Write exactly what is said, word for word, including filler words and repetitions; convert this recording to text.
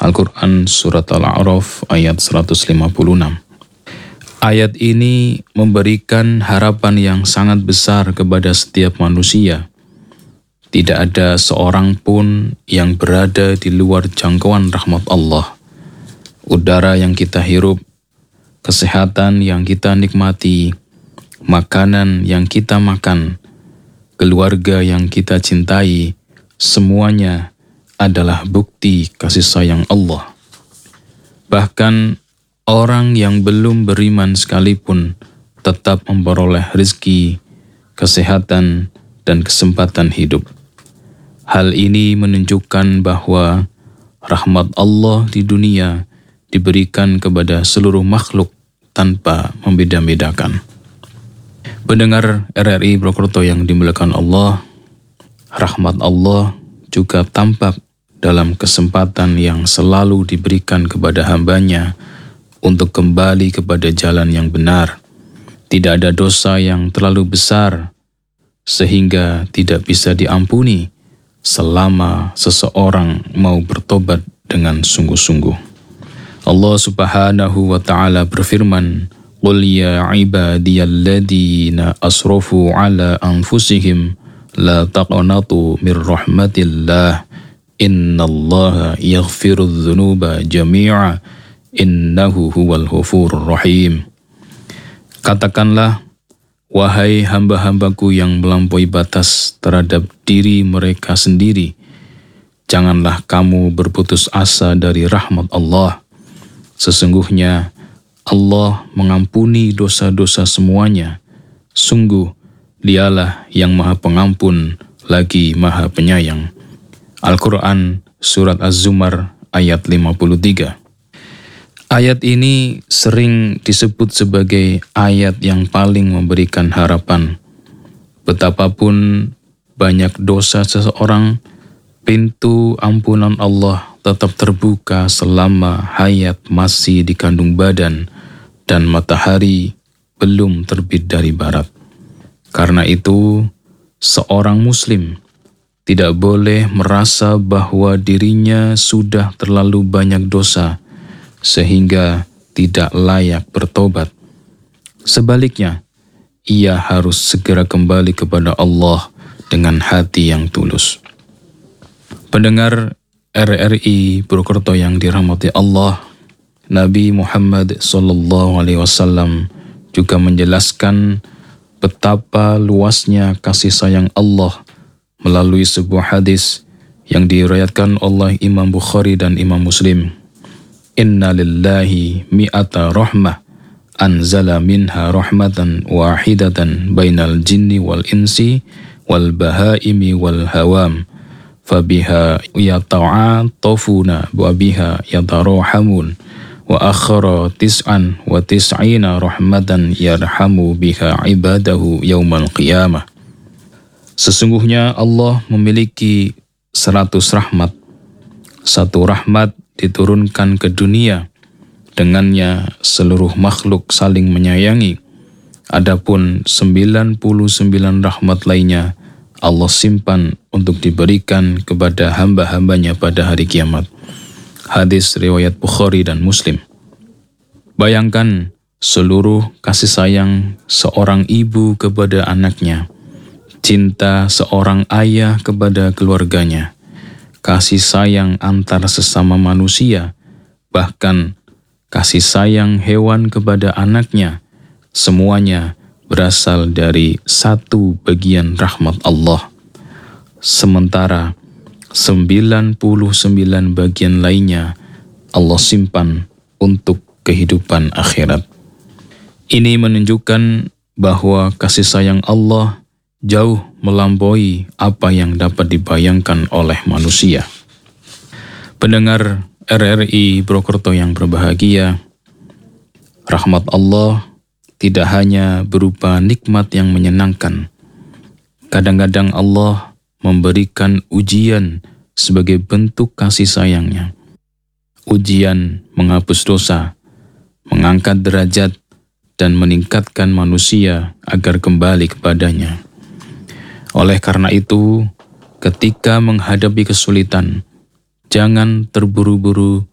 Al-Quran Surat Al-A'raf ayat seratus lima puluh enam. Ayat ini memberikan harapan yang sangat besar kepada setiap manusia. Tidak ada seorang pun yang berada di luar jangkauan rahmat Allah. Udara yang kita hirup, kesehatan yang kita nikmati, makanan yang kita makan, keluarga yang kita cintai, semuanya adalah bukti kasih sayang Allah. Bahkan orang yang belum beriman sekalipun tetap memperoleh rezeki, kesehatan, dan kesempatan hidup. Hal ini menunjukkan bahwa rahmat Allah di dunia diberikan kepada seluruh makhluk tanpa membeda-bedakan. Pendengar R R I Purwokerto yang dimuliakan Allah, rahmat Allah juga tampak dalam kesempatan yang selalu diberikan kepada hambanya untuk kembali kepada jalan yang benar. Tidak ada dosa yang terlalu besar sehingga tidak bisa diampuni selama seseorang mau bertobat dengan sungguh-sungguh. Allah Subhanahu wa ta'ala berfirman, "Qul ya ibadiyalladzina asrafu ala anfusihim la taqnatu mir rahmatillah innallaha yaghfirudz dzunuba jami'a innahu huwal ghafurur rahim." Katakanlah, wahai hamba-hambaku yang melampaui batas terhadap diri mereka sendiri, janganlah kamu berputus asa dari rahmat Allah. Sesungguhnya Allah mengampuni dosa-dosa semuanya. Sungguh, Dialah yang Maha Pengampun lagi Maha Penyayang. Al-Quran Surat Az-Zumar ayat lima puluh tiga. Ayat ini sering disebut sebagai ayat yang paling memberikan harapan. Betapapun banyak dosa seseorang, pintu ampunan Allah tetap terbuka selama hayat masih di kandung badan dan matahari belum terbit dari barat. Karena itu, seorang muslim tidak boleh merasa bahwa dirinya sudah terlalu banyak dosa sehingga tidak layak bertobat. Sebaliknya, ia harus segera kembali kepada Allah dengan hati yang tulus. Pendengar R R I Purwokerto yang dirahmati Allah, Nabi Muhammad shallallahu alaihi wasallam juga menjelaskan betapa luasnya kasih sayang Allah melalui sebuah hadis yang diriwayatkan oleh Imam Bukhari dan Imam Muslim. Inna lillahi mi'ata rahmah anzala minha rahmatan wahidatan bainal jinni wal insi wal bahaimi wal hawam fabiha yata'atafuna wa biha yatarahamun wa akhara tis'an wa tis'ina rahmatan yarhamu biha ibadahu yaumal qiyamah. Sesungguhnya Allah memiliki seratus rahmat. Satu rahmat diturunkan ke dunia, dengannya seluruh makhluk saling menyayangi. Adapun sembilan puluh sembilan rahmat lainnya Allah simpan untuk diberikan kepada hamba-hambanya pada hari kiamat. Hadis riwayat Bukhari dan Muslim. Bayangkan seluruh kasih sayang seorang ibu kepada anaknya, cinta seorang ayah kepada keluarganya, kasih sayang antar sesama manusia, bahkan kasih sayang hewan kepada anaknya, semuanya berasal dari satu bagian rahmat Allah. Sementara sembilan puluh sembilan bagian lainnya Allah simpan untuk kehidupan akhirat. Ini menunjukkan bahwa kasih sayang Allah jauh melampaui apa yang dapat dibayangkan oleh manusia. Pendengar R R I Purwokerto yang berbahagia, rahmat Allah tidak hanya berupa nikmat yang menyenangkan. Kadang-kadang Allah memberikan ujian sebagai bentuk kasih sayangnya. Ujian menghapus dosa, mengangkat derajat, dan meningkatkan manusia agar kembali kepadanya. Oleh karena itu, ketika menghadapi kesulitan, jangan terburu-buru